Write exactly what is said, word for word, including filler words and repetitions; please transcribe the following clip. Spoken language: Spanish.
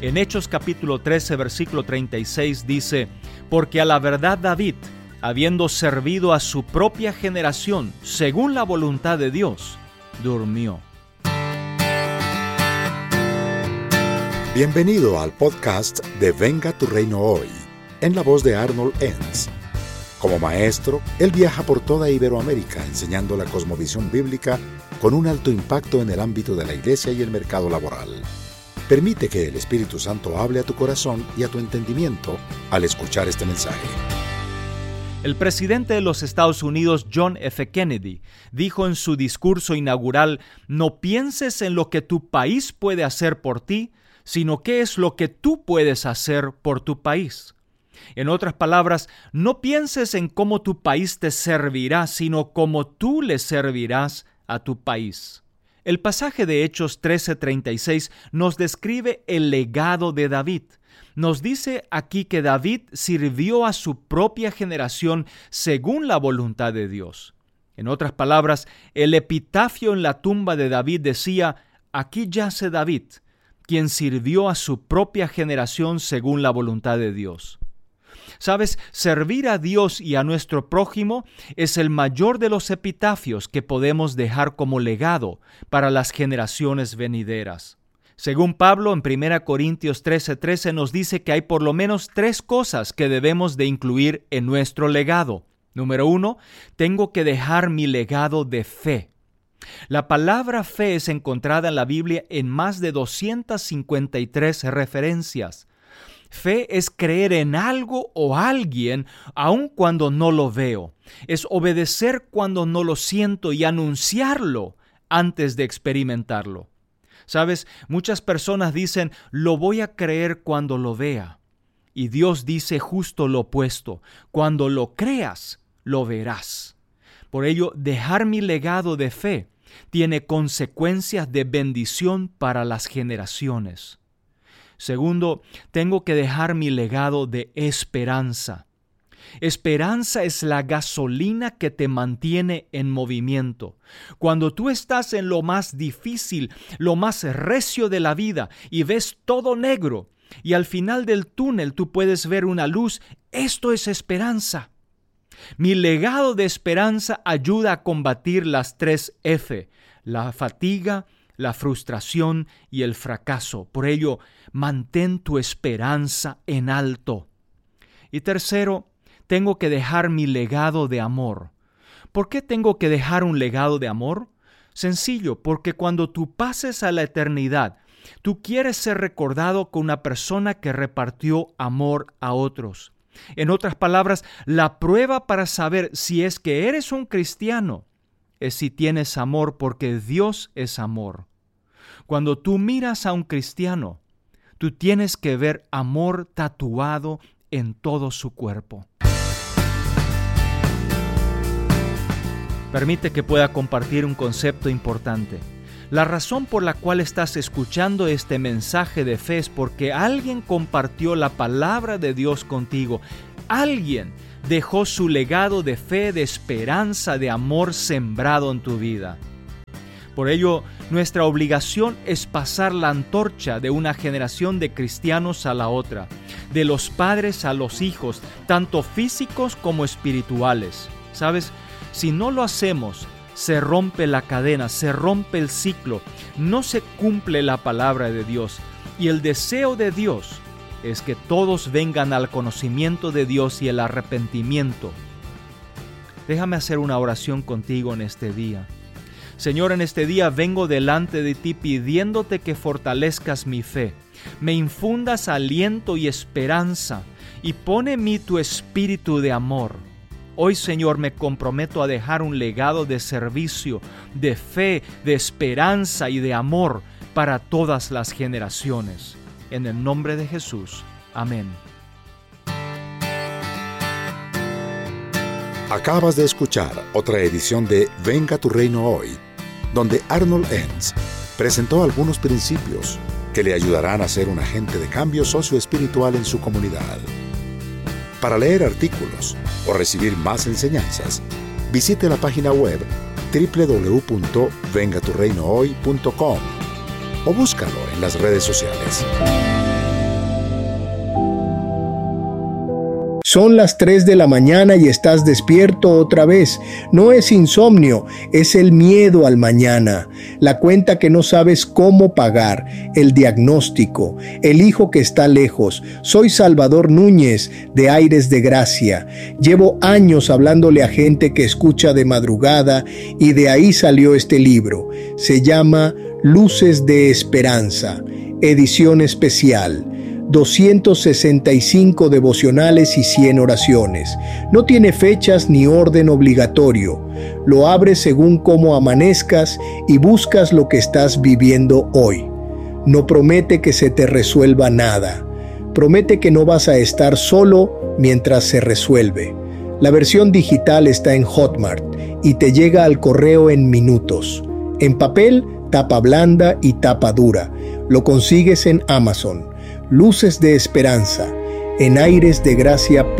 En Hechos capítulo trece, versículo treinta y seis dice: porque a la verdad David, habiendo servido a su propia generación, según la voluntad de Dios, durmió. Bienvenido al podcast de Venga tu Reino Hoy, en la voz de Arnold Enns. Como maestro, él viaja por toda Iberoamérica enseñando la cosmovisión bíblica con un alto impacto en el ámbito de la iglesia y el mercado laboral. Permite que el Espíritu Santo hable a tu corazón y a tu entendimiento al escuchar este mensaje. El presidente de los Estados Unidos, John F. Kennedy, dijo en su discurso inaugural: no pienses en lo que tu país puede hacer por ti, sino qué es lo que tú puedes hacer por tu país. En otras palabras, no pienses en cómo tu país te servirá, sino cómo tú le servirás a tu país. El pasaje de Hechos trece treinta y seis nos describe el legado de David. Nos dice aquí que David sirvió a su propia generación según la voluntad de Dios. En otras palabras, el epitafio en la tumba de David decía: aquí yace David, quien sirvió a su propia generación según la voluntad de Dios. ¿Sabes? Servir a Dios y a nuestro prójimo es el mayor de los epitafios que podemos dejar como legado para las generaciones venideras. Según Pablo, en primera Corintios trece trece nos dice que hay por lo menos tres cosas que debemos de incluir en nuestro legado. Número uno, tengo que dejar mi legado de fe. La palabra fe es encontrada en la Biblia en más de doscientas cincuenta y tres referencias. Fe es creer en algo o alguien aun cuando no lo veo. Es obedecer cuando no lo siento y anunciarlo antes de experimentarlo. ¿Sabes? Muchas personas dicen: lo voy a creer cuando lo vea. Y Dios dice justo lo opuesto: cuando lo creas, lo verás. Por ello, dejar mi legado de fe tiene consecuencias de bendición para las generaciones. Segundo, tengo que dejar mi legado de esperanza. Esperanza es la gasolina que te mantiene en movimiento. Cuando tú estás en lo más difícil, lo más recio de la vida y ves todo negro, y al final del túnel tú puedes ver una luz, esto es esperanza. Mi legado de esperanza ayuda a combatir las tres F, la fatiga, la frustración y el fracaso. Por ello, mantén tu esperanza en alto. Y tercero, tengo que dejar mi legado de amor. ¿Por qué tengo que dejar un legado de amor? Sencillo, porque cuando tú pases a la eternidad, tú quieres ser recordado como una persona que repartió amor a otros. En otras palabras, la prueba para saber si es que eres un cristiano es si tienes amor, porque Dios es amor. Cuando tú miras a un cristiano, tú tienes que ver amor tatuado en todo su cuerpo. Permite que pueda compartir un concepto importante. La razón por la cual estás escuchando este mensaje de fe es porque alguien compartió la palabra de Dios contigo. Alguien dejó su legado de fe, de esperanza, de amor sembrado en tu vida. Por ello, nuestra obligación es pasar la antorcha de una generación de cristianos a la otra, de los padres a los hijos, tanto físicos como espirituales. ¿Sabes? Si no lo hacemos, se rompe la cadena, se rompe el ciclo, no se cumple la palabra de Dios. Y el deseo de Dios es que todos vengan al conocimiento de Dios y el arrepentimiento. Déjame hacer una oración contigo en este día. Señor, en este día vengo delante de ti pidiéndote que fortalezcas mi fe, me infundas aliento y esperanza y pone en mí tu espíritu de amor. Hoy, Señor, me comprometo a dejar un legado de servicio, de fe, de esperanza y de amor para todas las generaciones. En el nombre de Jesús. Amén. Acabas de escuchar otra edición de Venga tu Reino Hoy, donde Arnold Enns presentó algunos principios que le ayudarán a ser un agente de cambio socioespiritual en su comunidad. Para leer artículos o recibir más enseñanzas, visite la página web doble u doble u doble u punto venga tu reino hoy punto com o búscalo en las redes sociales. Son las tres de la mañana y estás despierto otra vez. No es insomnio, es el miedo al mañana, la cuenta que no sabes cómo pagar, el diagnóstico, el hijo que está lejos. Soy Salvador Núñez, de Aires de Gracia. Llevo años hablándole a gente que escucha de madrugada y de ahí salió este libro. Se llama Luces de Esperanza, edición especial. doscientos sesenta y cinco devocionales y cien oraciones. No tiene fechas ni orden obligatorio. Lo abres según cómo amanezcas y buscas lo que estás viviendo hoy. No promete que se te resuelva nada. Promete que no vas a estar solo mientras se resuelve. La versión digital está en Hotmart y te llega al correo en minutos. En papel, tapa blanda y tapa dura. Lo consigues en Amazon. Luces de Esperanza, en airesdegracia